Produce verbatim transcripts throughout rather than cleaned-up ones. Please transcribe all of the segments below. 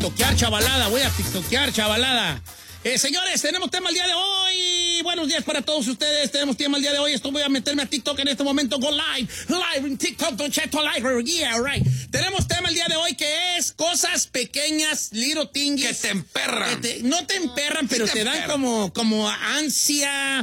tiktokear, chavalada. Voy a tiktokear, chavalada. Eh, señores, tenemos tema el día de hoy. Buenos días para todos ustedes. Tenemos tema el día de hoy. Esto voy a meterme a TikTok en este momento. Go live. Live en TikTok. Don Cheto live. Yeah, right. Tenemos tema el día de hoy que es cosas pequeñas, little things. Que te emperran. Que te, no te emperran, pero sí te, te dan emperran. como, como ansia,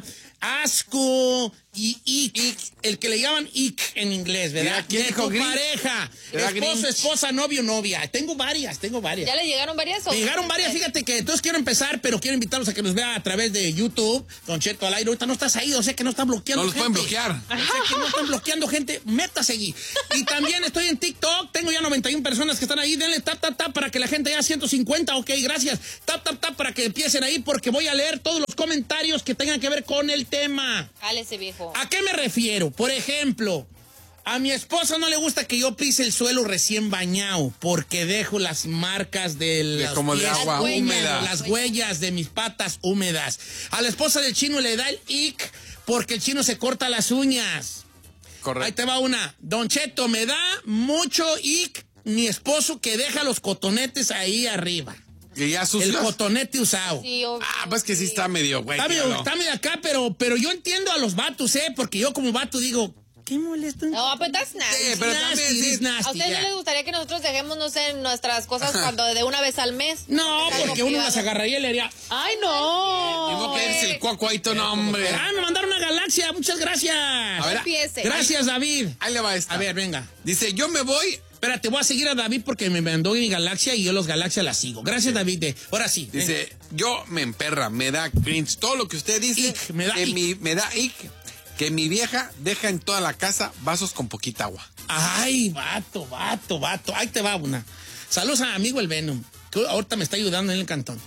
asco y ick, el que le llaman ick en inglés, ¿verdad? ¿Quién de dijo tu Grinch? pareja, ¿Era esposo, Grinch? esposa, novio, novia. Tengo varias, tengo varias. ¿Ya le llegaron varias? O Me llegaron varias, fíjate que entonces quiero empezar, pero quiero invitarlos a que nos vean a través de YouTube, Don Cheto al aire. Ahorita no estás ahí, o sea que no están bloqueando No los gente. pueden bloquear. O sea que no están bloqueando gente, métase allí. Y también estoy en TikTok, tengo ya noventa y una personas que están ahí, denle tap, tap, tap para que la gente haya ciento cincuenta, ok, gracias. Tap, tap, tap para que empiecen ahí porque voy a leer todos los comentarios que tengan que ver con el tema. Cálese, viejo. ¿A qué me refiero? Por ejemplo, a mi esposa no le gusta que yo pise el suelo recién bañado porque dejo las marcas de, De los como de pies agua huellas, húmeda. las huellas de mis patas húmedas. A la esposa del chino le da el ick porque el chino se corta las uñas. Correcto. Ahí te va una. Don Cheto, me da mucho ick mi esposo que deja los cotonetes ahí arriba. Que ya El sucios. cotonete usado. Sí, obvio. Ah, pues que sí está medio, güey. Está medio, claro. está medio acá, pero, pero yo entiendo a los vatos, ¿eh? Porque yo como vato digo, ¿qué molesto? No, pero that's nasty. Sí, pero Nasty, también sí. it's nasty, ¿A ustedes ya. no les gustaría que nosotros dejemos, no sé, nuestras cosas cuando de una vez al mes? No, Algo porque uno privado. las agarraría y le haría, ¡Ay, Ni no! modo que eres el cuacuaito, no, hombre. ah, me mandaron una galaxia, muchas gracias. A ver, Empiece. Gracias, David. Ahí le va esta. A ver, venga. Dice, yo me voy. Espérate, voy a seguir a David porque me mandó mi galaxia y yo los galaxias las sigo. Gracias, David. De- Ahora sí. venga. Dice, yo me emperra, me da cringe. Todo lo que usted dice. Ick, me da que ick. Mi, me da ick. Que mi vieja deja en toda la casa vasos con poquita agua. Ay, vato, vato, vato. Ahí te va una. Saludos a mi amigo el Venom, que ahorita me está ayudando en el cantón.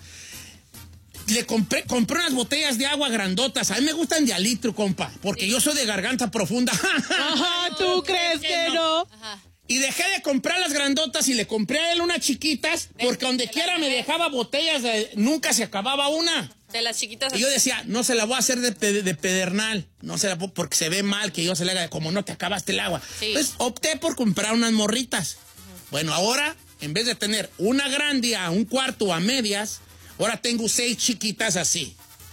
Le compré, compré unas botellas de agua grandotas. A mí me gustan de a litro, compa, porque yo soy de garganta profunda. Ajá, ¿tú crees que no? Ajá. Y dejé de comprar las grandotas y le compré a él unas chiquitas, porque donde quiera me dejaba botellas, de, nunca se acababa una. De las chiquitas. Y yo decía, no se la voy a hacer de, pe- de pedernal, no se la puedo, porque se ve mal que yo se le haga, como no te acabaste el agua. Sí. Entonces opté por comprar unas morritas. Bueno, ahora, en vez de tener una grande a un cuarto o a medias, ahora tengo seis chiquitas así.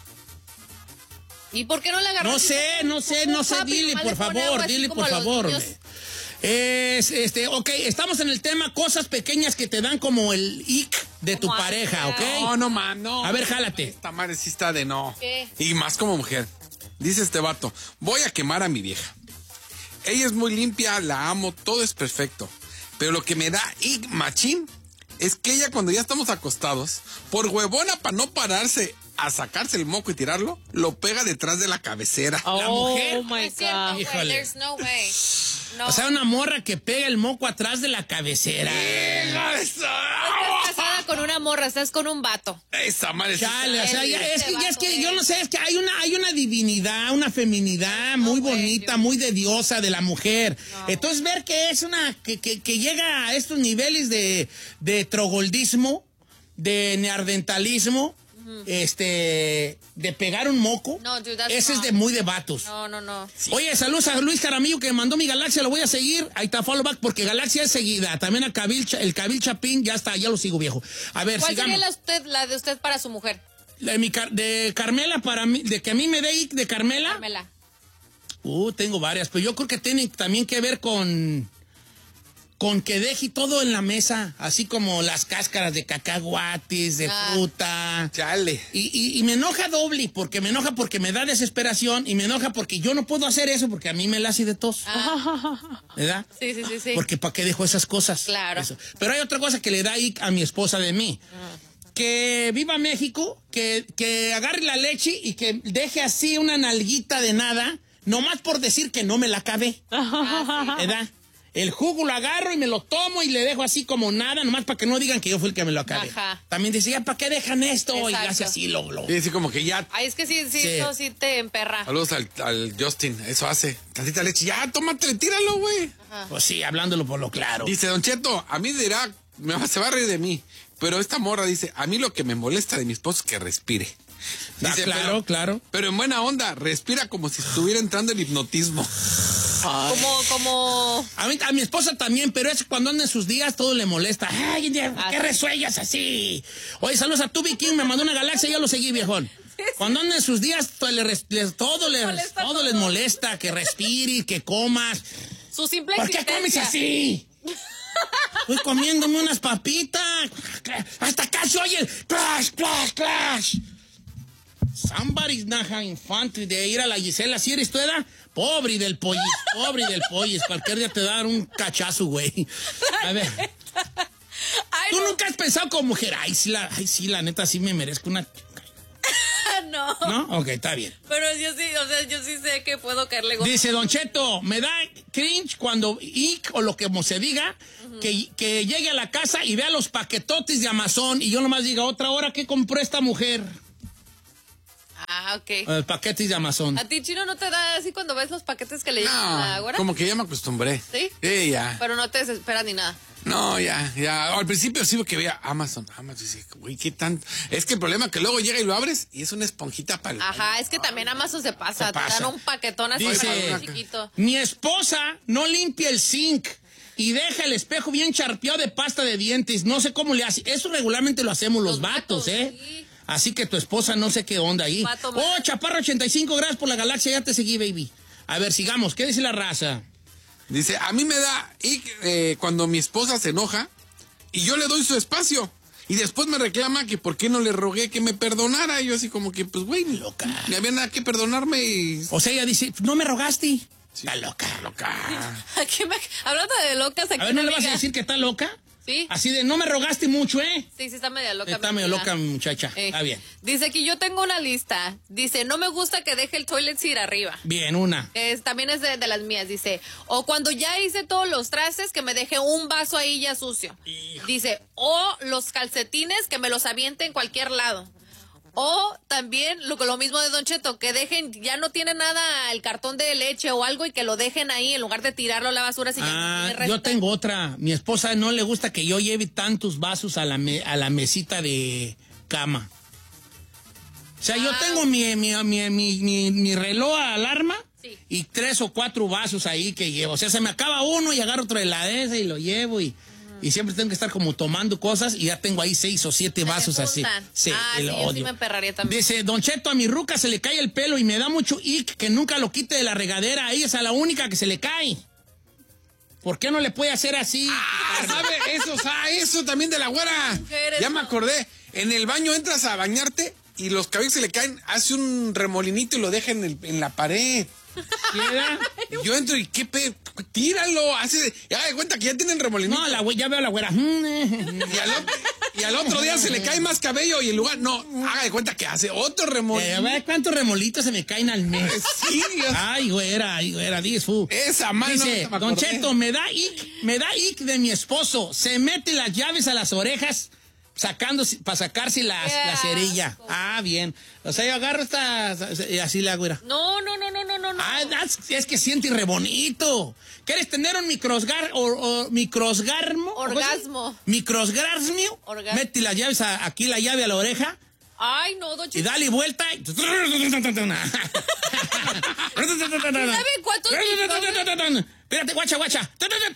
¿Y por qué no la agarras? No sé, no sé, no sé, Papi, dile nomás por le pone favor, agua así dile como por a los favor. niños. hombre. Es, este, ok, estamos en el tema cosas pequeñas que te dan como el ick de tu Como pareja, ¿ok? No, no, man, no. A ver, jálate. Esta madre sí está de no. ¿Qué? Y más como mujer. Dice este vato, voy a quemar a mi vieja. Ella es muy limpia, la amo, todo es perfecto. Pero lo que me da ick machín es que ella cuando ya estamos acostados, por huevona para no pararse a sacarse el moco y tirarlo, lo pega detrás de la cabecera. La Oh, mujer. No my es cierto, God. güey. Híjole. There's no way. No. O sea, una morra que pega el moco atrás de la cabecera. ¡Hija de esa! Estás casada con una morra, estás con un vato. Esa madre sí está- Chale, o sea, ya- es que, ya es que Este yo vato no sé, es que hay una, hay una divinidad, una feminidad muy güey, bonita, yo- muy de diosa de la mujer. Entonces, ver que es una, que, que, que llega a estos niveles de, de trogoldismo, de neardentalismo, este, de pegar un moco, No, dude, that's ese es wrong. de muy de vatos. No, no, no. Oye, saludos a Luis Jaramillo que me mandó mi Galaxia, lo voy a seguir. Ahí está, follow back, porque Galaxia es seguida. También a Cabil, Cha- el Cabil Chapín, ya está, ya lo sigo, viejo. A ver, ¿Cuál sigamos. sería la, usted, la de usted para su mujer? La de, mi Car- de Carmela para mí, de que a mí me dé ick de Carmela. Carmela. Uh, tengo varias, pero yo creo que tiene también que ver con con que deje todo en la mesa, así como las cáscaras de cacahuates, de Ah. fruta. Chale. Y, y, y me enoja doble, porque me enoja porque me da desesperación y me enoja porque yo no puedo hacer eso porque a mí me la hace de tos. Ah, ¿Verdad? sí, sí, sí, sí. Porque ¿para qué dejo esas cosas? Claro. Eso. Pero hay otra cosa que le da ick a mi esposa de mí. Que viva México, que, que agarre la leche y que deje así una nalguita de nada, nomás por decir que no me la acabé. ¿Verdad? El jugo lo agarro y me lo tomo y le dejo así como nada, nomás para que no digan que yo fui el que me lo acabé. Ajá. También dice, ya, ¿para qué dejan esto? Y Exacto. hace así, lo, lo. Y así como que ya. Ay, es que sí, sí, Sí. eso sí te emperra. Saludos al, al Justin, eso hace. Tantita leche, ya, tómatele, tíralo, güey. Pues sí, hablándolo por lo claro. Dice, Don Cheto, a mí dirá, me va- se va a reír de mí. Pero esta morra dice, a mí lo que me molesta de mi esposo es que respire. Ah, claro, pero, claro. Pero en buena onda, respira como si estuviera entrando en hipnotismo. Como, como... A, mí, a mi esposa también, pero es cuando anda en sus días todo le molesta. Ay, ¿por qué Ah, resuellas así? Oye, saludos a Tubi King, me mandó una galaxia y yo lo seguí, viejón. Cuando andan en sus días, todo, le, le, todo, le, Molesta todo todo. les molesta, que respires, que comas. Su simple ¿Por qué comes existencia. así? Estoy comiéndome unas papitas. Hasta acá se oye el clash, clash, clash. Somebody's not having fun de ir a la Gisela. Si eres tú, ¿edad? Pobre del pollis, pobre del pollis. Cualquier día te da un cachazo, güey. A ver. Ay, ¿Tú no. nunca has pensado como mujer? Ay, sí, la, ay, sí, la neta, sí me merezco una... No. ¿No? Ok, está bien. Pero yo sí, o sea, yo sí sé que puedo caerle gozo. Dice Don Cheto, me da cringe cuando, y, o lo que se diga, uh-huh. que, que llegue a la casa y vea los paquetotes de Amazon y yo nomás diga, otra hora que compró esta mujer. Ah, ok. El paquete de Amazon. ¿A ti, Chino, no te da así cuando ves los paquetes que le llegan a la No, güera? como que ya me acostumbré. ¿Sí? Sí, ya. Pero no te desesperas ni nada. No, ya, ya. Al principio sí que veía Amazon, Amazon, dice, güey, qué tanto. Es que el problema es que luego llega y lo abres y es una esponjita para el... Ajá, es que también Amazon se pasa. Se pasa. Te dan un paquetón así Dice, para chiquito. mi esposa no limpia el zinc y deja el espejo bien charpeado de pasta de dientes. No sé cómo le hace. Eso regularmente lo hacemos los, Los vatos, vatos, ¿eh? sí. Así que tu esposa no sé qué onda ahí. Vato, Oh, man. Chaparro ochenta y cinco, gracias por la galaxia, ya te seguí, baby. A ver, sigamos. ¿Qué dice la raza? Dice, a mí me da y eh, cuando mi esposa se enoja y yo le doy su espacio. Y después me reclama que por qué no le rogué que me perdonara. Y yo así como que, pues, güey, ni Loca. Ni había nada que perdonarme y... O sea, ella dice, no me rogaste. Sí. Está loca. Loca. Aquí me- hablando de locas, aquí A ver, ¿no una le vas a amiga- decir que está loca? Sí. Así de, no me rogaste mucho, ¿eh? Sí, sí, está media loca. Está mi medio amiga. loca, mi muchacha. Eh, Está bien. Dice que yo tengo una lista. Dice, no me gusta que deje el toilet seat arriba. Bien, una. Es, también es de, de las mías, dice. O cuando ya hice todos los trastes, que me deje un vaso ahí ya sucio. Hijo. Dice, o los calcetines, que me los aviente en cualquier lado. O también lo, lo mismo de Don Cheto, que dejen, ya no tiene nada el cartón de leche o algo y que lo dejen ahí en lugar de tirarlo a la basura. Si ya no Ah, tiene resto. yo tengo otra. Mi esposa no le gusta que yo lleve tantos vasos a la, me- a la mesita de cama. O sea, yo Ah. tengo mi, mi, mi, mi, mi- mi reloj alarma Sí. y tres o cuatro vasos ahí que llevo. O sea, se me acaba uno y agarro otro de la de esa y lo llevo y, y siempre tengo que estar como tomando cosas y ya tengo ahí seis o siete Se te vasos así. juntan. Sí, ah, el sí, yo sí odio. me emperraría también. Dice, Don Cheto, a mi ruca se le cae el pelo y me da mucho ick que nunca lo quite de la regadera. Ella es a la única que se le cae. ¿Por qué no le puede hacer así? Ah, ¿sabe? Eso, ah, eso también de la güera. Mujeres, Ya me no. acordé. En el baño entras a bañarte y los cabellos se le caen, hace un remolinito y lo deja en, el- en la pared. ¿Quiera? Y yo entro y qué pe... Tíralo, hace... Ya de cuenta que ya tienen remolinito. No, la güey, ya veo a la güera. Y al, otro, y al otro día se le cae más cabello y en lugar... No, haga de cuenta que hace otro Eh, a remolino. ver cuántos remolitos se me caen al mes. Sí, Dios. Ay, güera, ay, güera, dices, fu. Esa mano. Dice, me Don acordé. Cheto, me da ick, me da ick de mi esposo. Se mete las llaves a las orejas sacando para sacarse las, Qué la cerilla. asco. Ah, bien. O sea, yo agarro esta y así la güera. No, no, no, no, no, no. no. Ah, that's- es que siente re bonito. ¿Quieres tener un microsgar o, o microsgarmo? Orgasmo. Microsgarmio. Orgasmo. Mete las llaves a- aquí la llave a la oreja. Ay, no, Don Y Cheto. dale vuelta. Y... ¿Sabe cuántos microbios? Espérate, guacha, guacha.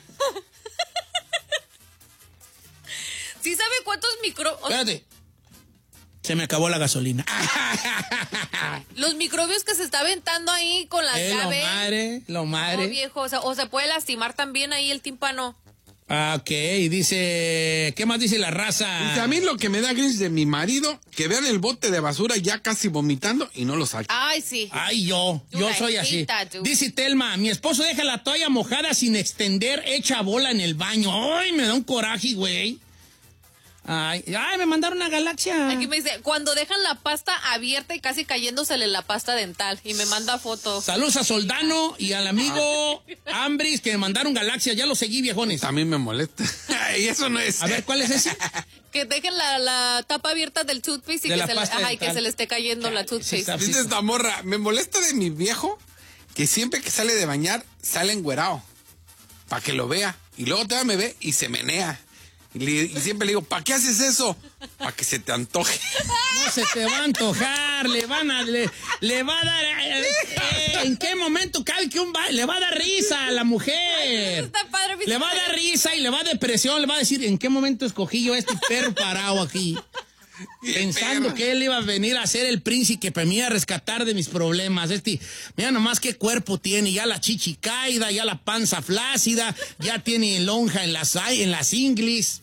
¿Sí sabe cuántos micro... o sea, Espérate. Se me acabó la gasolina. los microbios que se está aventando ahí con las Eh, lo llaves? madre, lo No, madre. viejo, o sea, o se puede lastimar también ahí el tímpano. Ah, ok, dice... ¿Qué más dice la raza? Dice, a mí lo que me da gris de mi marido, que vean el bote de basura ya casi vomitando y no lo saque. Ay, sí. Ay, yo, Tú yo la soy así. hijita, tú. Dice Telma, mi esposo deja la toalla mojada sin extender, hecha bola en el baño. Ay, me da un coraje, güey. Ay, ay, me mandaron una galaxia. Aquí me dice, cuando dejan la pasta abierta y casi cayéndosele la pasta dental. Y me manda fotos. Saludos a Soldano y al amigo Ambris que me mandaron galaxia. Ya lo seguí, viejones. También me molesta. Y eso no es. A ver, ¿cuál es ese? Que dejen la, la tapa abierta del toothpaste y, De que la se, le, pasta ajá, y que dental. se le esté cayendo la Sí, toothpaste. está- Dice esta morra, me molesta de mi viejo que siempre que sale de bañar sale enguerado. Para que lo vea. Y luego todavía me ve y se menea. Y, le- y siempre le digo, ¿para qué haces eso? Para que se te antoje. No se te va a antojar, le van a, le, le va a dar, eh, eh, ¿en qué momento cabe que un ba le va a dar risa a la mujer? Está padre, le va a dar risa y le va a depresión, le va a decir, ¿en qué momento escogí yo este perro parado aquí? Pensando que él iba a venir a ser el príncipe que me iba a rescatar de mis problemas. Este, mira nomás qué cuerpo tiene, ya la chichi caída, ya la panza flácida, ya tiene lonja en las, en las inglis.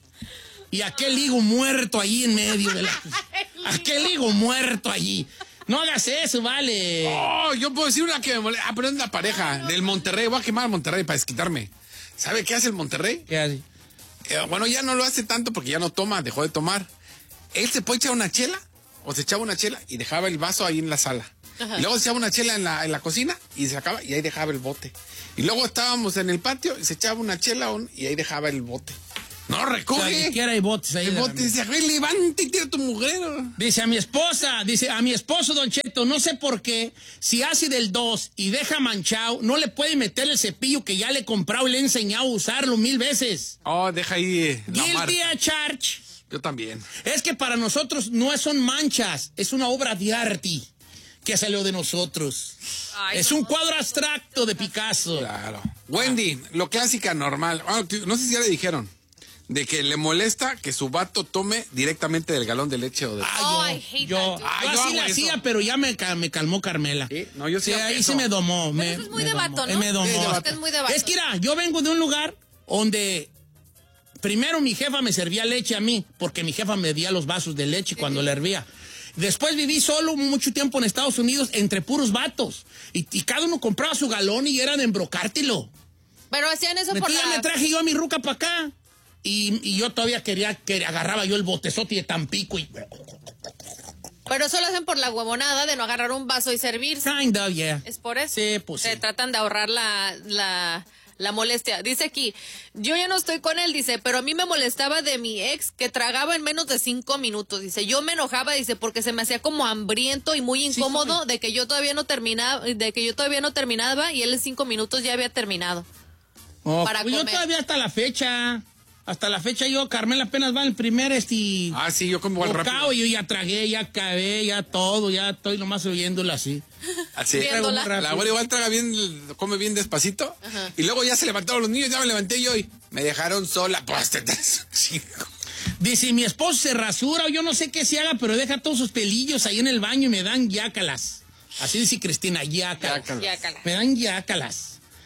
Y aquel higo muerto allí en medio de la... aquel higo muerto allí. No hagas eso, vale. Oh, yo puedo decir una que me molesta. Ah, pero es la pareja del Monterrey. Voy a quemar a Monterrey para desquitarme. ¿Sabe qué hace el Monterrey? ¿Qué hace? Eh, bueno, ya no lo hace tanto porque ya no toma, dejó de tomar. Él se puede echar una chela, o se echaba una chela y dejaba el vaso ahí en la sala. Ajá. Y luego se echaba una chela en la, en la cocina y se sacaba y ahí dejaba el bote. Y luego estábamos en el patio y se echaba una chela y ahí dejaba el bote. No, recoge. O sea, que hay botes ahí. El bote dice, güey, levante y tira tu mujer. Dice a mi esposa, dice a mi esposo, Don Cheto, no sé por qué, si hace del dos y deja manchado, no le puede meter el cepillo que ya le he comprado y le he enseñado a usarlo mil veces. Oh, deja ahí eh, la Guilty a charge. Yo también. Es que para nosotros no son manchas, es una obra de arte que salió de nosotros. Ay, es no. un cuadro abstracto de Picasso. Claro. Wendy, lo clásica normal. Ah, no sé si ya le dijeron. De que le molesta que su vato tome directamente del galón de leche o de... Ah, yo, yo, yo, ah, yo así la hacía, pero ya me, me calmó Carmela. ¿Sí? No, yo sí. sí ahí se me domó. Me, eso es muy me de domó, vato, ¿no? Me domó. Sí, de vato. Es muy de vato. Es que mira, yo vengo de un lugar donde primero mi jefa me servía leche a mí, porque mi jefa me día los vasos de leche cuando le hervía. Después viví solo mucho tiempo en Estados Unidos entre puros vatos. Y, y cada uno compraba su galón y era de embrocártelo. Pero hacían eso Entonces por la... ya me traje yo a mi ruca para acá. Y, y yo todavía quería que agarraba yo el botezote de Tampico y... Pero eso lo hacen por la huevonada de no agarrar un vaso y servirse. Kind of, yeah. Es por eso. Sí, pues Se sí. tratan de ahorrar la, la, la molestia. Dice aquí, yo ya no estoy con él, dice, pero a mí me molestaba de mi ex que tragaba en menos de cinco minutos. Dice, yo me enojaba, dice, porque se me hacía como hambriento y muy incómodo sí, de que yo todavía no terminaba, de que yo todavía no terminaba y él en cinco minutos ya había terminado. Oh, para pues comer. Yo todavía hasta la fecha... Hasta la fecha yo, Carmela, apenas va el primer este... Ah, sí, yo como igual rápido. Yo ya tragué, ya acabé, ya todo, ya estoy nomás oyéndola así. Así. La abuela igual traga bien, come bien despacito. Ajá. Y luego ya se levantaron los niños, ya me levanté yo y me dejaron sola. Pues te chico. Dice, mi esposo se rasura o yo no sé qué se haga, pero deja todos sus pelillos ahí en el baño y me dan yácalas. Así dice Cristina, yácalas. Yácalas. Me dan yácalas.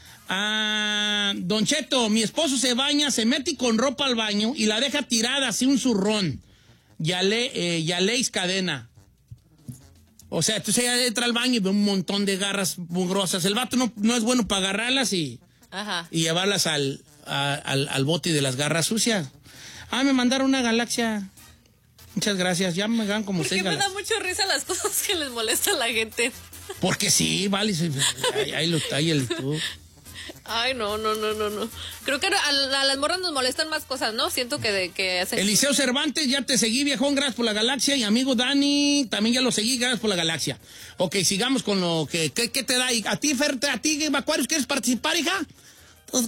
Ah, Don Cheto, mi esposo se baña, se mete con ropa al baño y la deja tirada así un zurrón. Ya le, eh, ya leis cadena. O sea, entonces ella entra al baño y ve un montón de garras mugrosas. El vato no, no es bueno para agarrarlas y, Ajá. y llevarlas al, a, al, al bote de las garras sucias. Ah, me mandaron una galaxia. Muchas gracias, ya me dan como seis galaxias. Me da mucho risa las cosas que les molesta a la gente. Porque sí, vale, ahí, ahí lo está, ahí el tú. Ay, no, no, no, no, no. Creo que a, a las morras nos molestan más cosas, ¿no? Siento que, de, que hacen... Eliseo Cervantes, ya te seguí, viejón, gracias por la galaxia. Y amigo Dani, también ya lo seguí, gracias por la galaxia. Ok, sigamos con lo que... ¿Qué, qué te da? ¿A ti, Fer, a ti, Aquarius, quieres participar, hija? Pues,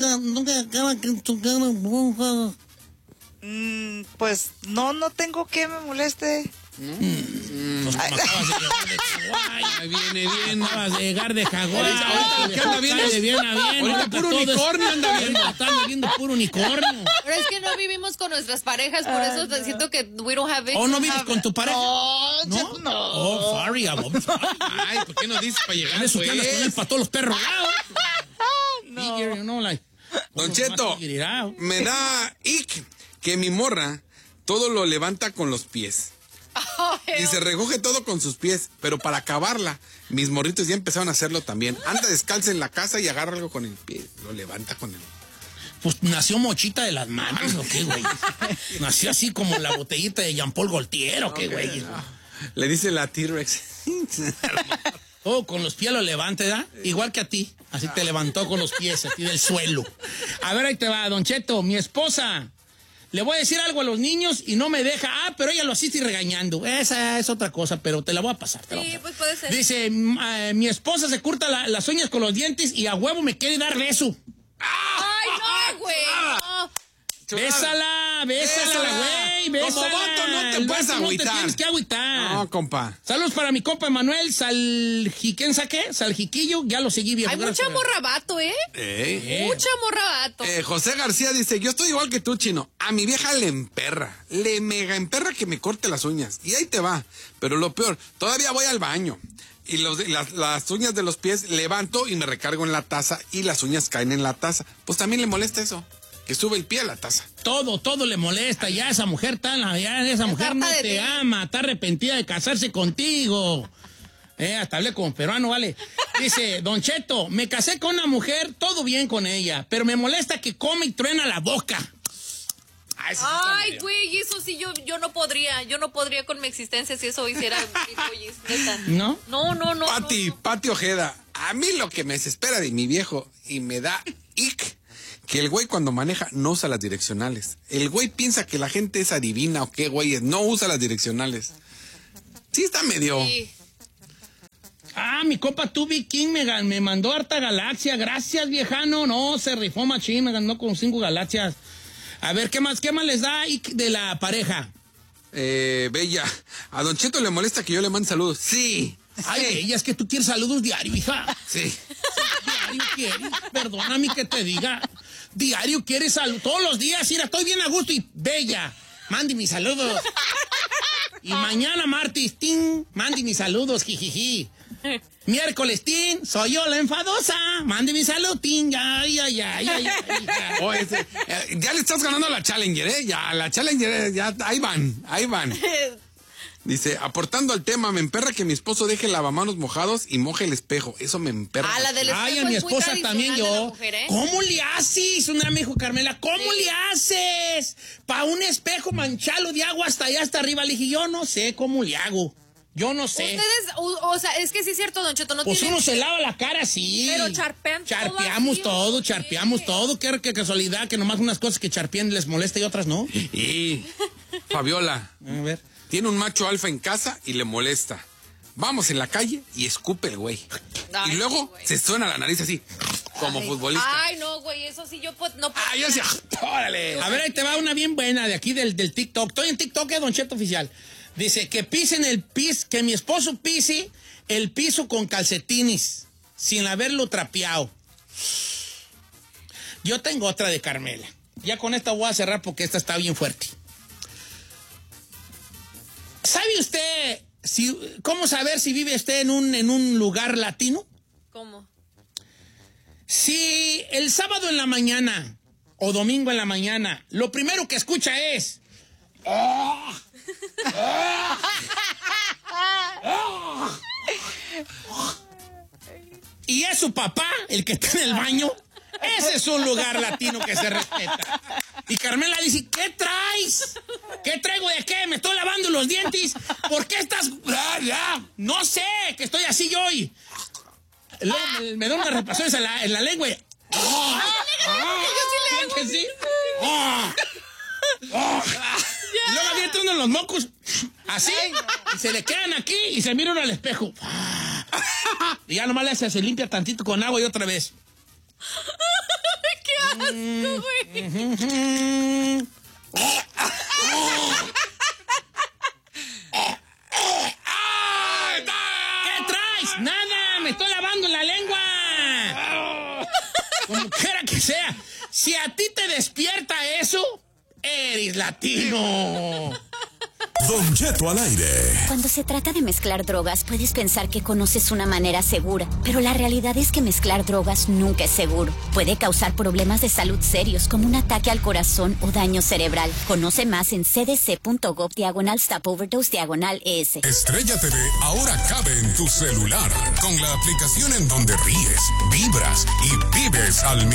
mm, pues, no, no tengo que me moleste. ¿No? Mm, pues como acabas de llegar de Hawái. Viene bien. Acabas de llegar de Hawái. Ahorita lo que anda bien de bien a bien. Ahorita puro unicornio anda viendo. Están viendo puro unicornio. Pero es que no vivimos con nuestras parejas, por eso uh, no. siento que we don't have it. ¿O no vives con tu pareja? No, ¿No? no. Oh, sorry, I'm sorry. Ay, ¿por qué no dices para llegar? Eso que andas con él para todos los perros. No. You know, like, Don Cheto, me da ick que mi morra todo lo levanta con los pies. Oh, y se recoge todo con sus pies, pero para acabarla, mis morritos ya empezaron a hacerlo también. Anda descalza en la casa y agarra algo con el pie, lo levanta con el... Pues nació mochita de las manos, ¿o qué, güey? Nació así como la botellita de Jean Paul Gaultier, ¿o qué, güey? No. Le dice la T-Rex. Oh, con los pies lo levanta, ¿verdad? Igual que a ti. Así te levantó con los pies, a ti del suelo. A ver, ahí te va, Don Cheto, mi esposa... Le voy a decir algo a los niños y no me deja. Ah, pero ella lo asiste regañando. Esa es otra cosa, pero te la voy a pasar. Sí, a pues puede ser. Dice, eh, mi esposa se corta la, las uñas con los dientes y a huevo me quiere dar beso. ¡Ay, no, güey! No. ¡Bésala! bésala, bésala, Bésala. güey, bésala. Como vato no te El puedes vato agüitar. No te tienes que agüitar. No, compa. Saludos para mi compa Emanuel Saljiquén, ¿saqué? Saljiquillo, ya lo seguí viejo. Hay gracias mucha por- morra vato, ¿eh? Ey. Mucha morra vato. Eh, José García dice, yo estoy igual que tú, Chino. A mi vieja le emperra, le mega emperra que me corte las uñas. Y ahí te va. Pero lo peor, todavía voy al baño. Y los, de- las, las uñas de los pies levanto y me recargo en la taza y las uñas caen en la taza. Pues también le molesta eso, que sube el pie a la taza. Todo, todo le molesta. Ya esa mujer está, ya esa mujer no harta de te ti. ama, está arrepentida de casarse contigo. Eh, hasta hablé como peruano, vale. Dice, Don Cheto, me casé con una mujer, todo bien con ella, pero me molesta que come y truena la boca. Ay, sí, sí está Ay, medio. güey, eso sí, yo, yo no podría, yo no podría con mi existencia si eso hiciera mis güeyes, neta. ¿No? No, no, no. Pati, no, no. Pati Ojeda, a mí lo que me desespera de mi viejo y me da ick, que el güey cuando maneja no usa las direccionales. El güey piensa que la gente es adivina o qué güey es, no usa las direccionales. Sí está medio... Sí. Ah, mi compa Tubi King me, ga- me mandó harta galaxia. Gracias, viejano. No, se rifó machín, me ganó con cinco galaxias. A ver, ¿qué más, qué más les da ick de la pareja? Eh, Bella, a Don Cheto le molesta que yo le mande saludos. Sí. Ay, ella, es que tú quieres saludos diario, hija. Sí. Diario quieres, perdóname que te diga. Diario quieres saludos, todos los días, mira, estoy bien a gusto y Bella, mande mis saludos. Y mañana, martes, tin, mande mis saludos, jijiji. Miércoles, tin, soy yo la enfadosa, mande mi salud, tin, ay, ay, ay, ay, ay, hija. Oh, ese, eh, ya le estás ganando a la Challenger, ¿eh? Ya, la Challenger, eh, ya, ahí van, ahí van. Dice, aportando al tema, me emperra que mi esposo deje el lavamanos mojados y moje el espejo. Eso me emperra. Ah, la del espejo Ay, a mi es muy esposa tradicional también de la yo. mujer, ¿eh? ¿Cómo le haces? Una me dijo Carmela, ¿cómo Sí. le haces? Para un espejo manchalo de agua hasta allá, hasta arriba. Le dije, yo no sé cómo le hago. Yo no sé. Ustedes, o, o sea, es que sí es cierto, Don Cheto, no Pues tienen... uno se lava la cara así. Pero charpean todo Charpeamos así, todo, ¿o charpeamos qué? todo. Qué, qué casualidad que nomás unas cosas que charpean les molesta y otras no. Y Fabiola, A ver. tiene un macho alfa en casa y le molesta. Vamos en la calle y escupe el güey. Ay, y luego sí, güey. se suena la nariz así, como futbolista. Ay, no, güey, eso sí yo puedo, no puedo. Ay, yo decía, órale. A ver, ahí te va una bien buena de aquí del, del TikTok. Estoy en TikTok, es Don Cheto Oficial. Dice que pisen el piso, que mi esposo pise el piso con calcetines, sin haberlo trapeado. Yo tengo otra de Carmela. Ya con esta voy a cerrar porque esta está bien fuerte. ¿Sabe usted si, cómo saber si vive usted en un, en un lugar latino? ¿Cómo? Si el sábado en la mañana o domingo en la mañana, lo primero que escucha es... "Ah, ah, ah". Y es su papá el que está en el baño. Ese es un lugar latino que se respeta. Y Carmela dice, ¿qué traes? ¿Qué traigo de qué? ¿Me estoy lavando los dientes? ¿Por qué estás...? Ah, ah, no sé, que estoy así yo y... Luego me, me da unas repasones en la, en la lengua y... ¡Ah! ¡Ah! ¿Sí que sí? ¡Ah! ¡Ah! Y luego avienta uno los mocos así y se le quedan aquí y se mira uno al espejo. ¡Ah! Y ya nomás le hace, se limpia tantito con agua y otra vez. ¡Qué asco, güey! Mm. ¿Qué traes? Nada, me estoy lavando la lengua. Como quiera que sea, si a ti te despierta eso, eres latino. Don Cheto al aire. Cuando se trata de mezclar drogas, puedes pensar que conoces una manera segura, pero la realidad es que mezclar drogas nunca es seguro. Puede causar problemas de salud serios como un ataque al corazón o daño cerebral. Conoce más en cdc.gov diagonal stop overdose diagonal es. Estrella T V ahora cabe en tu celular con la aplicación en donde ríes, vibras y vives al